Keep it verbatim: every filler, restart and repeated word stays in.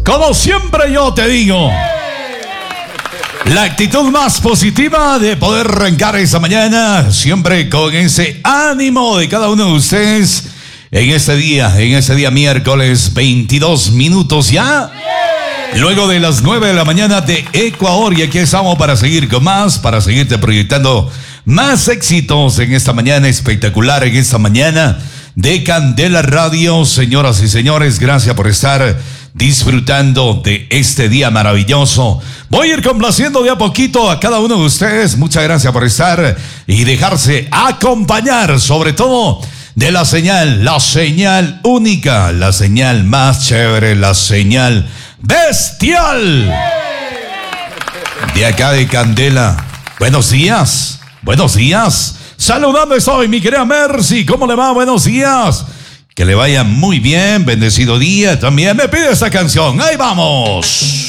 Como siempre yo te digo, la actitud más positiva de poder arrancar esta mañana, siempre con ese ánimo de cada uno de ustedes en este día, en este día miércoles, veintidós minutos ya, luego de las nueve de la mañana de Ecuador, y aquí estamos para seguir con más, para seguirte proyectando más éxitos en esta mañana espectacular, en esta mañana de Candela Radio. Señoras y señores, gracias por estar disfrutando de este día maravilloso. Voy a ir complaciendo de a poquito a cada uno de ustedes. Muchas gracias por estar y dejarse acompañar, sobre todo de la señal, la señal única, la señal más chévere, la señal bestial de acá de Candela. Buenos días, buenos días. Saludando estoy, mi querida Mercy. ¿Cómo le va? Buenos días. Que le vaya muy bien, bendecido día. También me pide esta canción. ¡Ahí vamos!